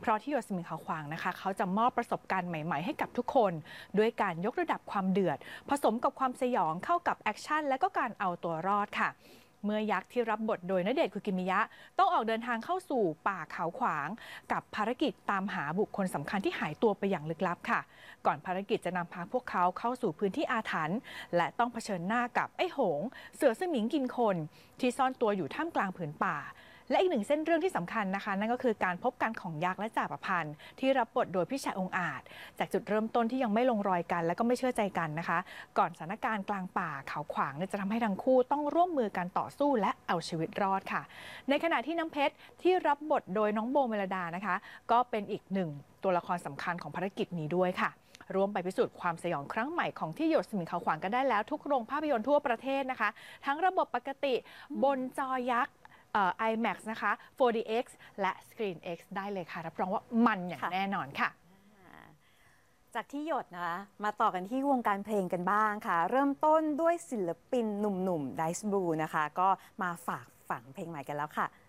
ราะที่หยดสมิงขาวขวางนะคะเขาจะมอบประสบการณ์ใหม่ๆให้กับทุกคนด้วยการยกระดับความเดือดผสมกับความสยองเข้ากับแอคชั่นและก็การเอาตัวรอดค่ะเมื่อยักษ์ที่รับบทโดยณเดชน์คุกิมิยะต้องออกเดินทางเข้าสู่ป่าเขาขวางกับภารกิจตามหาบุคคลสำคัญที่หายตัวไปอย่างลึกลับค่ะก่อนภารกิจจะนำพาพวกเขาเข้าสู่พื้นที่อาถรรพ์และต้องเผชิญหน้ากับไอ้โหงเสือสมิงกินคนที่ซ่อนตัวอยู่ท่ามกลางผืนป่าและอีกหนึ่งเส้นเรื่องที่สำคัญนะคะนั่นก็คือการพบกันของยักษ์และจ่าประพันธ์ที่รับบทโดยพี่ชายองอาจจากจุดเริ่มต้นที่ยังไม่ลงรอยกันและก็ไม่เชื่อใจกันนะคะก่อนสถานการณ์กลางป่าเขาขวางจะทำให้ทั้งคู่ต้องร่วมมือกันต่อสู้และเอาชีวิตรอดค่ะในขณะที่น้ำเพชรที่รับบทโดยน้องโบเมลดานะคะก็เป็นอีกหนึ่งตัวละครสำคัญของภารกิจนี้ด้วยค่ะร่วมไปพิสูจน์ความสยองครั้งใหม่ของที่หยดสมิงขาวขวางกันได้แล้วทุกโรงภาพยนตร์ทั่วประเทศนะคะทั้งระบบปกติบนจอยักษ์IMAX นะคะ 4DX และ ScreenX ได้เลยค่ะรับรองว่ามันอย่างแน่นอนค่ะจากที่หยดนะคะมาต่อกันที่วงการเพลงกันบ้างค่ะเริ่มต้นด้วยศิลปินหนุ่มๆ Dice Blue นะคะก็มาฝากฝังเพลงใหม่กันแล้วค่ะ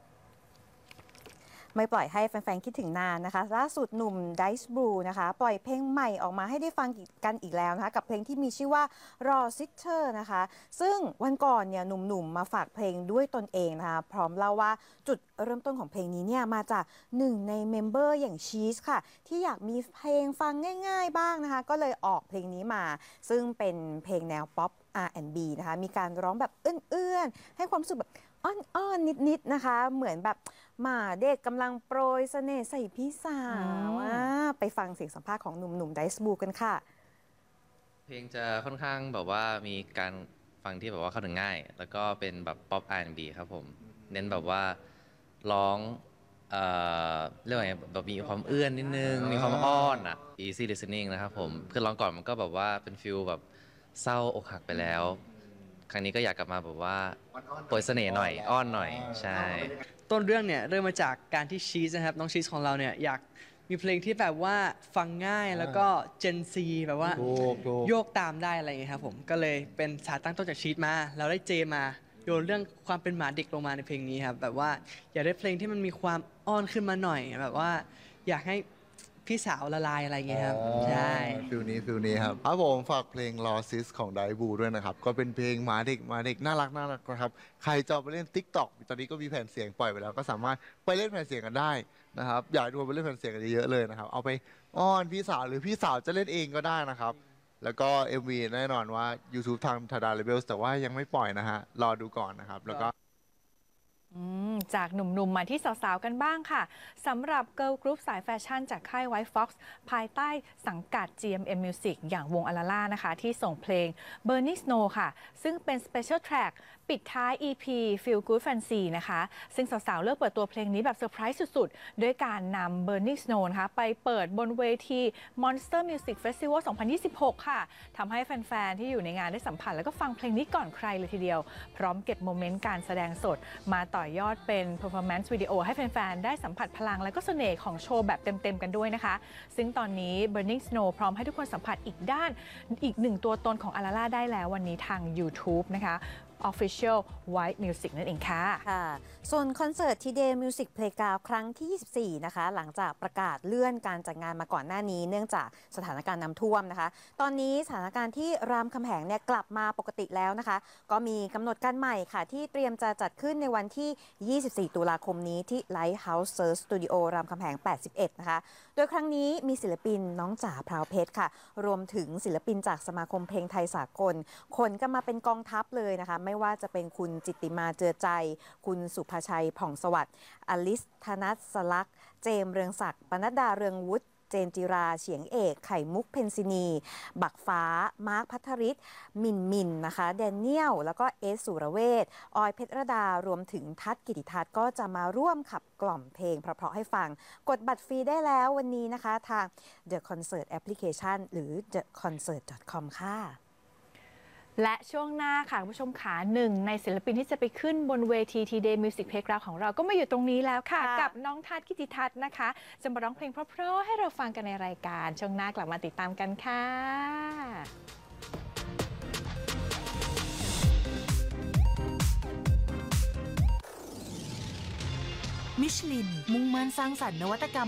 ไม่ปล่อยให้แฟนๆคิดถึงนานนะคะล่าสุดหนุ่ม Dice Blue นะคะปล่อยเพลงใหม่ออกมาให้ได้ฟังกันอีกแล้วนะคะกับเพลงที่มีชื่อว่า Raw Sister นะคะซึ่งวันก่อนเนี่ยหนุ่มๆมาฝากเพลงด้วยตนเองนะคะพร้อมเล่าว่าจุดเริ่มต้นของเพลงนี้เนี่ยมาจากหนึ่งในเมมเบอร์อย่างชีสค่ะที่อยากมีเพลงฟังง่ายๆบ้างนะคะก็เลยออกเพลงนี้มาซึ่งเป็นเพลงแนวป๊อป R&B นะคะมีการร้องแบบเอื้อนๆให้ความรู้สึกแบบอ้อนๆนิดๆนะคะเหมือนแบบหมาเด็กกำลังโปรยเสน่ห์ใส่พี่สาวไปฟังเสียงสัมภาษณ์ของหนุ่มๆ Dice Blue กันค่ะเพลงจะค่อนข้างแบบว่ามีการฟังที่แบบว่าเข้าถึงง่ายแล้วก็เป็นแบบป๊อป R&B ครับผมเน้นแบบว่าร้องเรียกว่าไงแบบมีความเอื้อนนิดนึงมีความอ้อนeasy listening นะครับผมคือร้องก่อนมันก็แบบว่าเป็นฟิลแบบเศร้าอกหักไปแล้วครั้งนี้ก็อยากกลับมาแบบว่าโปรยเสน่ห์หน่อยอ้อนหน่อยใช่ต้นเรื่องเนี่ยเริ่มมาจากการที่ชีสนะครับน้องชีสของเราเนี่ยอยากมีเพลงที่แบบว่าฟังง่ายแล้วก็เจนซีแบบว่าโยกตามได้อะไรอย่างเงี้ยครับผมก็เลยเป็นสาตั้งต้นจากชีสมาเราได้เจมาโยนเรื่องความเป็นหมาเด็กลงมาในเพลงนี้ครับแบบว่าอยากได้เพลงที่มันมีความอ้อนขึ้นมาหน่อยแบบว่าอยากให้พี่สาวละลายอะไรเงี้ยครับใช่ฟิลนี้ครับผมฝากเพลง Losses ของ Dice Blue ด้วยนะครับก็เป็นเพลงหมาเด็กน่ารักนะครับใครจะไปเล่น TikTok ตอนนี้ก็มีแผ่นเสียงปล่อยไปแล้วก็สามารถไปเล่นแผ่นเสียงกันได้นะครับอยากดูไปเล่นแผ่นเสียงกันเยอะๆเลยนะครับเอาไปอ้อนพี่สาวหรือพี่สาวจะเล่นเองก็ได้นะครับแล้วก็ MV แน่นอนว่า YouTube ทาง Tada Labels แต่ว่ายังไม่ปล่อยนะฮะรอดูก่อนนะครับแล้วก็จากหนุ่มๆมาที่สาวๆกันบ้างค่ะสำหรับเกิร์ลกรุ๊ปสายแฟชั่นจากค่าย White Fox ภายใต้สังกัด GMM Music อย่างวง Alala นะคะที่ส่งเพลง Burning Snow ค่ะซึ่งเป็น Special Track ปิดท้าย EP Feel Good Fancy นะคะซึ่งสาวๆเลือกเปิดตัวเพลงนี้แบบเซอร์ไพรส์สุดๆด้วยการนำ Burning Snow นะคะไปเปิดบนเวที Monster Music Festival 2026 ค่ะทำให้แฟนๆที่อยู่ในงานได้สัมผัสแล้วก็ฟังเพลงนี้ก่อนใครเลยทีเดียวพร้อมเก็บโมเมนต์การแสดงสดมาต่อยอดเป็น performance video ให้แฟนๆได้สัมผัสพลังและก็เสน่ห์ของโชว์แบบเต็มๆกันด้วยนะคะซึ่งตอนนี้ Burning Snow พร้อมให้ทุกคนสัมผัสอีกด้านอีกหนึ่งตัวตนของ Alala ได้แล้ววันนี้ทาง YouTube นะคะ Official White Music นั่นเองค่ะส่วนคอนเสิร์ต Today Music Playground ครั้งที่ 24 นะคะหลังจากประกาศเลื่อนการจัดงานมาก่อนหน้านี้เนื่องจากสถานการณ์น้ำท่วมนะคะตอนนี้สถานการณ์ที่รามคำแหงเนี่ยกลับมาปกติแล้วนะคะก็มีกำหนดการใหม่ค่ะที่เตรียมจะจัดขึ้นในวันที่ 24 ตุลาคมนี้ที่ Lighthouse Search Studio รามคำแหง 81 นะคะโดยครั้งนี้มีศิลปินน้องจ๋าพราวเพชรค่ะรวมถึงศิลปินจากสมาคมเพลงไทยสากลขนกันมาเป็นกองทัพเลยนะคะไม่ว่าจะเป็นคุณจิตติมาเจือใจคุณสุภชัยผ่องสวัสดิ์อลิสธนัสลักษ์เจมเรืองศักดิ์ปนัดดาเรืองวุฒิเจนจิราเฉียงเอกไข่มุกเพนซินีบักฟ้ามาร์คพัทริศมินนะคะแดเนียลแล้วก็เอสสุรเวชออยเพชรดารวมถึงทัศกิติทัศน์ก็จะมาร่วมขับกล่อมเพลงเพราะๆให้ฟังกดบัตรฟรีได้แล้ววันนี้นะคะทาง The Concert Application หรือ theconcert.com ค่ะและช่วงหน้าค่ะคุณผู้ชมขาหนึ่งในศิลปินที่จะไปขึ้นบนเวที Today Music Playground ของเราก็มาอยู่ตรงนี้แล้วค่ะกับน้องทัศน์กิติทัศน์นะคะจะมาร้องเพลงเพราะๆให้เราฟังกันในรายการช่วงหน้ากลับมาติดตามกันค่ะมิชลินมุ่งมั่นสร้างสรรค์นวัตกรรม